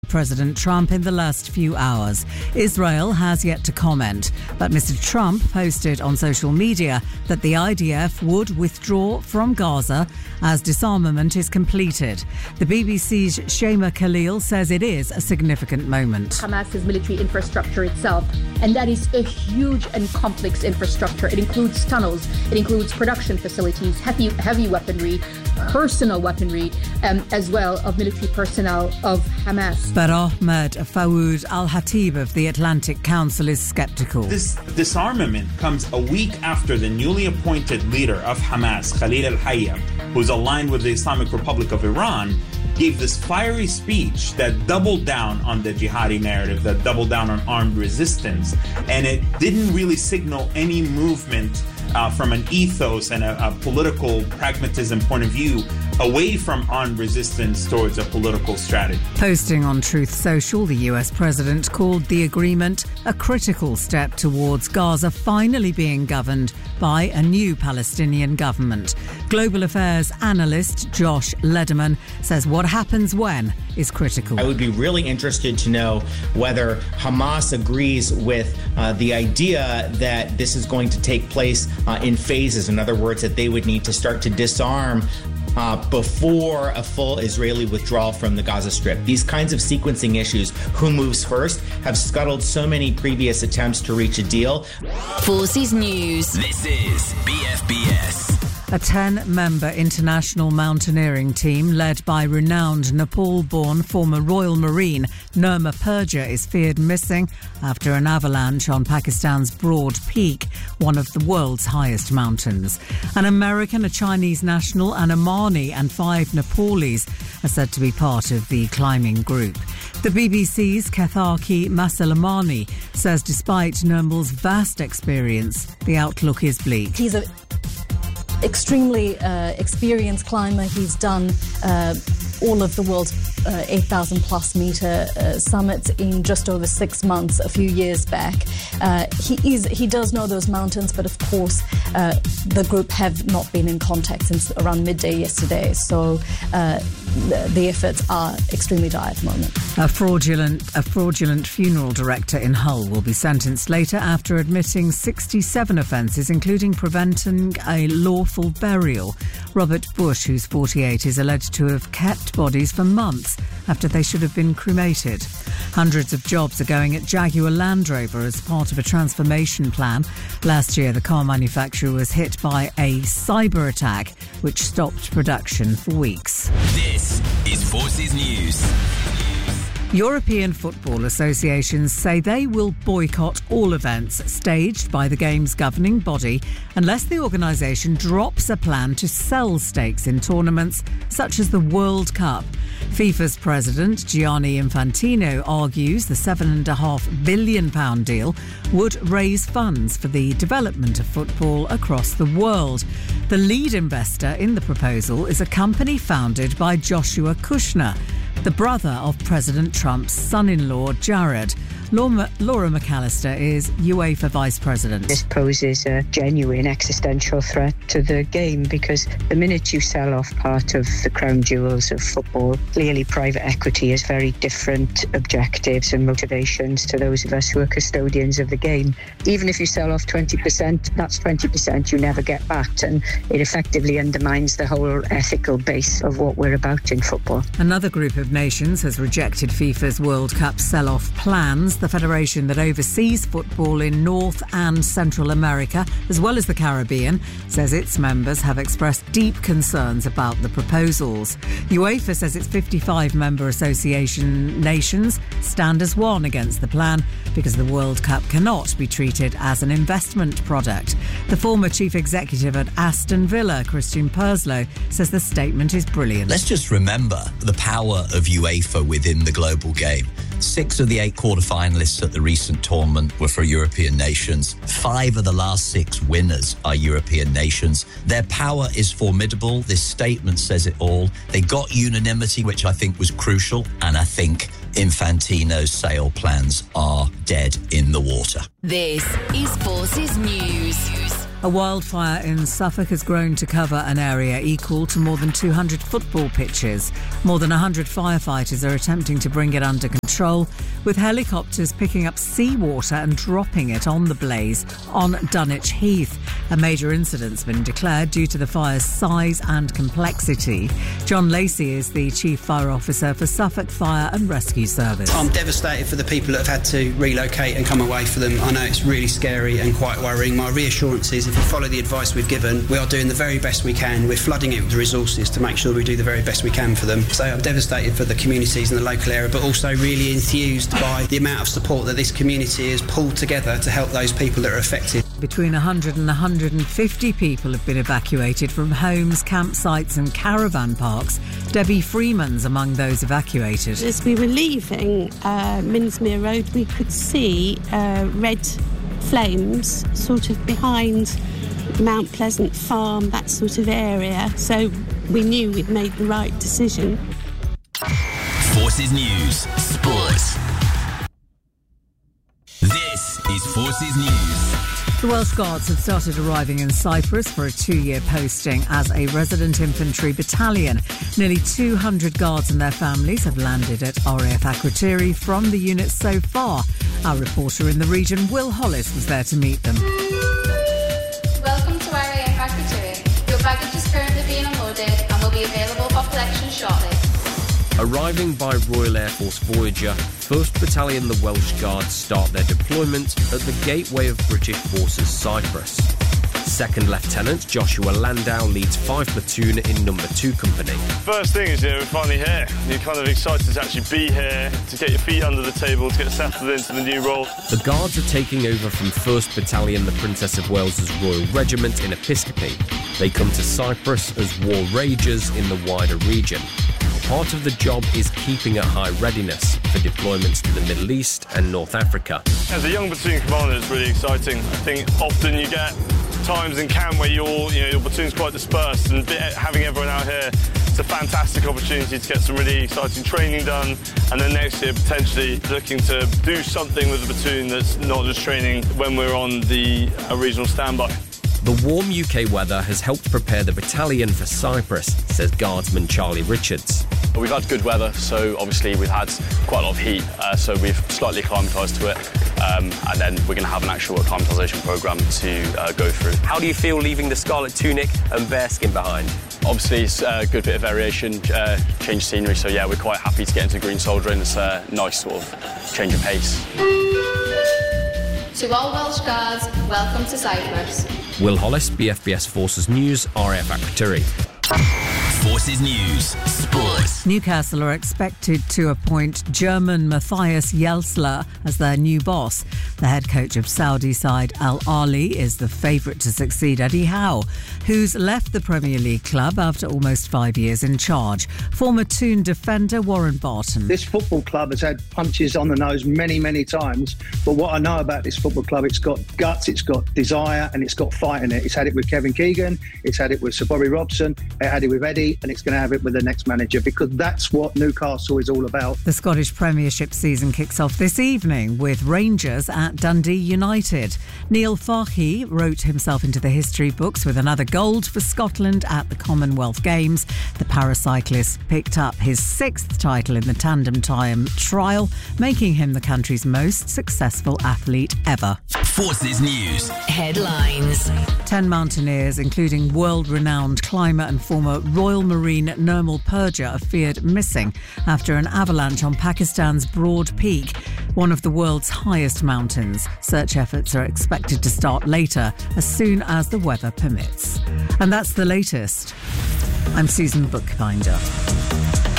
President Trump in the last few hours. Israel has yet to comment, but Mr. Trump posted on social media that the IDF would withdraw from Gaza as disarmament is completed. The BBC's Shema Khalil says it is a significant moment. Hamas's military infrastructure itself, and that is a huge and complex infrastructure. It includes tunnels, it includes production facilities, heavy weaponry, personal weaponry, as well of military personnel of Hamas. But Ahmed Fawad Al-Hatib of the Atlantic Council is sceptical. This disarmament comes a week after the newly appointed leader of Hamas, Khalil al-Hayya, who's aligned with the Islamic Republic of Iran, gave this fiery speech that doubled down on the jihadi narrative, that doubled down on armed resistance, and it didn't really signal any movement from an ethos and a political pragmatism point of view away from armed resistance towards a political strategy. Posting on Truth Social, the US president called the agreement a critical step towards Gaza finally being governed by a new Palestinian government. Global affairs analyst Josh Lederman says what happens when is critical. I would be really interested to know whether Hamas agrees with the idea that this is going to take place in phases. In other words, that they would need to start to disarm before a full Israeli withdrawal from the Gaza Strip. These kinds of sequencing issues, who moves first, have scuttled so many previous attempts to reach a deal. Forces News. This is BFBS. A 10-member international mountaineering team led by renowned Nepal-born former Royal Marine Nirma Purja is feared missing after an avalanche on Pakistan's Broad Peak, one of the world's highest mountains. An American, a Chinese national, an Omani and 5 Nepalese are said to be part of the climbing group. The BBC's Kethaki Masalamani says despite Nirmal's vast experience, the outlook is bleak. He's an extremely experienced climber. He's done all of the world's 8,000 plus meter summits in just over 6 months a few years back. He does know those mountains, but of course the group have not been in contact since around midday yesterday, so the efforts are extremely dire at the moment. A fraudulent funeral director in Hull will be sentenced later after admitting 67 offences, including preventing a lawful burial. Robert Bush, who's 48, is alleged to have kept bodies for months after they should have been cremated. Hundreds of jobs are going at Jaguar Land Rover as part of a transformation plan. Last year, the car manufacturer was hit by a cyber attack, which stopped production for weeks. This is Forces News. European football associations say they will boycott all events staged by the game's governing body unless the organisation drops a plan to sell stakes in tournaments such as the World Cup. FIFA's president, Gianni Infantino, argues the £7.5 billion deal would raise funds for the development of football across the world. The lead investor in the proposal is a company founded by Joshua Kushner, the brother of President Trump's son-in-law, Jared. Laura McAllister is UEFA Vice President. This poses a genuine existential threat to the game because the minute you sell off part of the crown jewels of football, clearly private equity has very different objectives and motivations to those of us who are custodians of the game. Even if you sell off 20%, that's 20% you never get back, and it effectively undermines the whole ethical base of what we're about in football. Another group of nations has rejected FIFA's World Cup sell-off plans. The federation that oversees football in North and Central America, as well as the Caribbean, says its members have expressed deep concerns about the proposals. UEFA says its 55 member association nations stand as one against the plan because the World Cup cannot be treated as an investment product. The former chief executive at Aston Villa, Christian Purslow, says the statement is brilliant. Let's just remember the power of UEFA within the global game. 6 of the 8 quarterfinalists at the recent tournament were for European nations. 5 of the last 6 winners are European nations. Their power is formidable. This statement says it all. They got unanimity, which I think was crucial, and I think Infantino's sale plans are dead in the water. This is Forces News. A wildfire in Suffolk has grown to cover an area equal to more than 200 football pitches. More than 100 firefighters are attempting to bring it under control, with helicopters picking up seawater and dropping it on the blaze on Dunwich Heath. A major incident's been declared due to the fire's size and complexity. John Lacey is the Chief Fire Officer for Suffolk Fire and Rescue Service. I'm devastated for the people that have had to relocate and come away for them. I know it's really scary and quite worrying. My reassurance is if we follow the advice we've given, we are doing the very best we can. We're flooding it with resources to make sure we do the very best we can for them. So I'm devastated for the communities in the local area, but also really enthused by the amount of support that this community has pulled together to help those people that are affected. Between 100 and 150 people have been evacuated from homes, campsites and caravan parks. Debbie Freeman's among those evacuated. As we were leaving Minsmere Road, we could see red flames sort of behind Mount Pleasant Farm, that sort of area. So we knew we'd made the right decision. Forces News Sports. This is Forces News. The Welsh Guards have started arriving in Cyprus for a 2-year posting as a resident infantry battalion. Nearly 200 guards and their families have landed at RAF Akrotiri from the unit so far. Our reporter in the region, Will Hollis, was there to meet them. Welcome to RAF Akrotiri. Your baggage is currently being unloaded and will be available for collection shortly. Arriving by Royal Air Force Voyager, 1st Battalion the Welsh Guards start their deployment at the gateway of British Forces Cyprus. 2nd Lieutenant Joshua Landau leads 5 platoon in number 2 company. First thing is, we're finally here. You're kind of excited to actually be here, to get your feet under the table, to get settled into the new role. The Guards are taking over from 1st Battalion the Princess of Wales's Royal Regiment in Episcopi. They come to Cyprus as war rages in the wider region. Part of the job is keeping at high readiness for deployments to the Middle East and North Africa. As a young platoon commander, it's really exciting. I think often you get times in camp where your platoon's quite dispersed, and having everyone out here, it's a fantastic opportunity to get some really exciting training done, and then next year potentially looking to do something with the platoon that's not just training when we're on the regional standby. The warm UK weather has helped prepare the battalion for Cyprus, says Guardsman Charlie Richards. We've had good weather, so obviously we've had quite a lot of heat, so we've slightly acclimatised to it, and then we're going to have an actual acclimatisation programme to go through. How do you feel leaving the scarlet tunic and bearskin behind? Obviously it's a good bit of variation, change of scenery, so yeah, we're quite happy to get into green soldier, and it's a nice sort of change of pace. To all Welsh Guards, welcome to Cyprus. Will Hollis, BFBS Forces News, RAF Akrotiri. Forces News Sports. Newcastle are expected to appoint German Matthias Jelsler as their new boss. The head coach of Saudi side Al Ahly is the favourite to succeed Eddie Howe, who's left the Premier League club after almost 5 years in charge. Former Toon defender Warren Barton. This football club has had punches on the nose many, many times, but what I know about this football club, it's got guts, it's got desire, and it's got fight in it. It's had it with Kevin Keegan, it's had it with Sir Bobby Robson, it had it with Eddie, and it's going to have it with the next manager, because that's what Newcastle is all about. The Scottish Premiership season kicks off this evening with Rangers at Dundee United. Neil Farhi wrote himself into the history books with another gold for Scotland at the Commonwealth Games. The paracyclist picked up his 6th title in the tandem time trial, making him the country's most successful athlete ever. Forces News headlines. 10 mountaineers, including world-renowned climber and former Royal Marine Nirmal Purja, are feared missing after an avalanche on Pakistan's Broad Peak, one of the world's highest mountains. Search efforts are expected to start later, as soon as the weather permits. And that's the latest. I'm Susan Bookbinder.